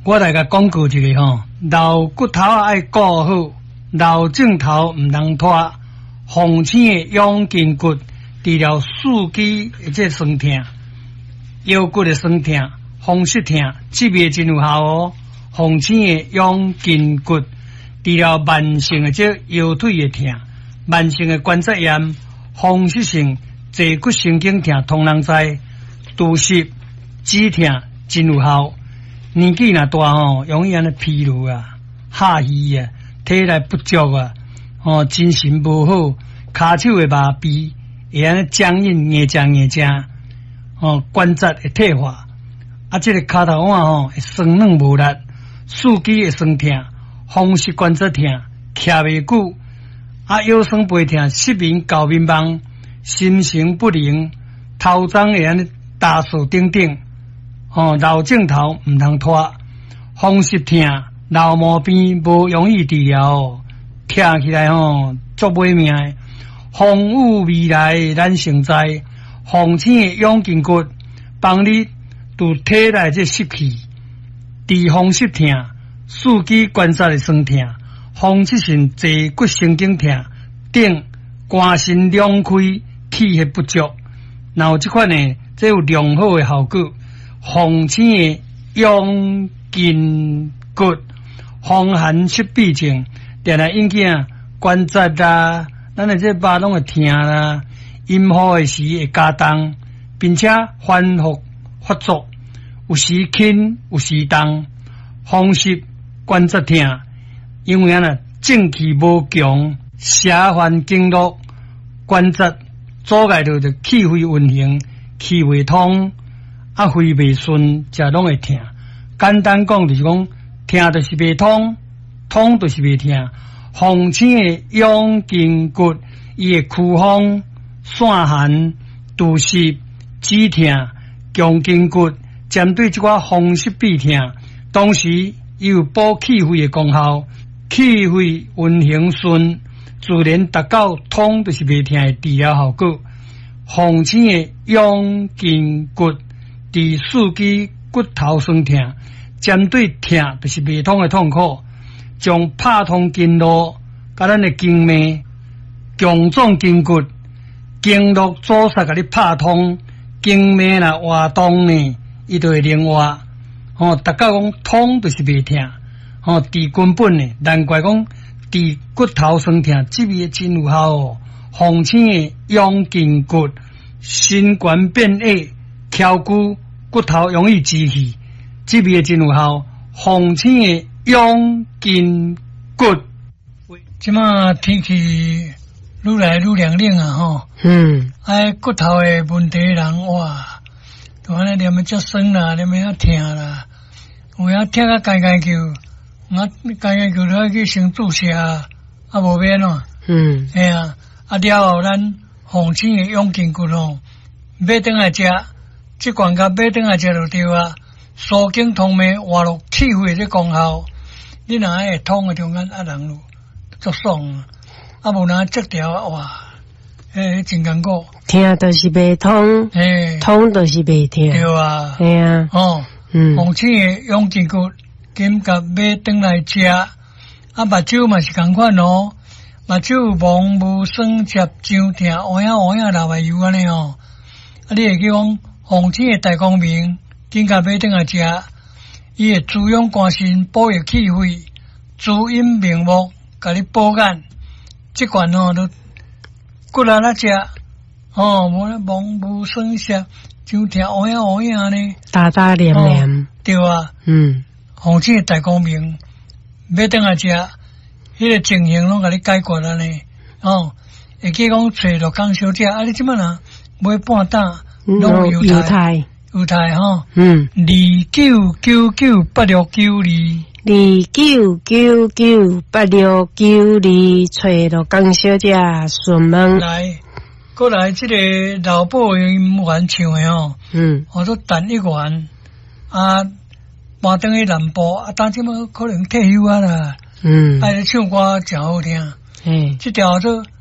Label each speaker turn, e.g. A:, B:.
A: 我来甲广告一个吼，老骨头爱顾好，老镜头毋通拖。红星的养筋骨治疗四肢即酸痛、腰骨的酸痛、风湿痛，这味真有效哦。红星的养筋骨治疗慢性的即腰腿的痛、慢性的关节炎、风湿性坐骨神经痛，通人知。拄湿、止痛真有效。年纪若大吼，容易安尼疲劳啊、下虚啊、体力不足啊、精神无好、骹手会麻痹，会安尼僵硬、硬正，关节会退化，这个骹头腕会酸软无力，四肢会酸痛，风湿关节痛，徛袂久，腰酸背痛，失眠、高眠梦，心神不宁，头鬃会安尼打数等等。老镜头毋通拖，风湿痛、老毛病无容易治疗，听起来足歹命的。风雨未来咱成灾，红星的养筋骨帮你拄体内这湿气，治风湿痛、四肢关节的酸痛、风湿性坐骨神经痛等，肝肾两开、气血不足，然后这款呢，这有良好的效果。红星的养筋骨，风寒湿痹症，定来引起关节啦，咱的这肉拢会痛啦，阴雨的时会加重，并且反复发作，有时轻，有时重，风湿关节痛，因为正气无强，邪烦经络，关节阻碍着气血运行，气未通。肺未顺，才拢会痛。简单讲就是讲，痛就是未通，通就是未痛。红星的养筋骨，伊会驱风、散寒、除湿、止痛、强筋骨，针对这款风湿痹痛，同时伊有补气血的功效，气血运行顺，自然达到通就是未痛的治疗效果。红星的养筋骨。治四肢骨头酸痛，针对痛就是未通的痛苦，将拍通经络，甲咱的经脉、强壮筋骨、经络阻塞，甲你拍通，经脉啦活动呢，伊就会灵活。达到讲通就是未痛，治根本呢，难怪讲治骨头酸痛，这味真有效哦。红星的养筋骨，心肝变矮。翘骨骨头容易积气，这味真有效。红星的养筋骨，即马天气愈来愈凉冷啊！吼，骨头的问题人哇，就安尼连么足酸啦，连么遐痛啦，有遐痛啊，解解叫，解叫都要去先注射啊，无免咯。哎呀，了后咱红星的养筋骨吼，买转来食。这罐甲买转来食就对啊，疏经通脉，活络气血的功效。你若会通的中间人就足爽啊，无若折条哇，真艰苦。
B: 痛就是未通，通就是未痛。
A: 对啊，
B: 系啊，
A: 红星的养筋骨，紧甲买转来食，目睭嘛是同款哦，目睭蒙无酸涩痒痛，乌影流来油安尼哦，你会记讲。红星的大光明，紧甲买转来食，伊会滋养肝肾，补益气血，滋阴明目，甲你补眼。这款都骨力来食，蒙无酸涩，就听乌影呢，
B: 大大黏黏，
A: 对啊，红星的大光明，买转来食，迄个情形拢甲你解决了呢，会记讲找着工小姐，你即摆若买半担。
B: 拢有犹太
A: 吼，29998692，
B: 29998692，找到江小姐询问。
A: 来，过来，这个老鸨音原唱的吼，我都等一元搬转去南部当即么可能退休啦，唱歌真好听，这条做。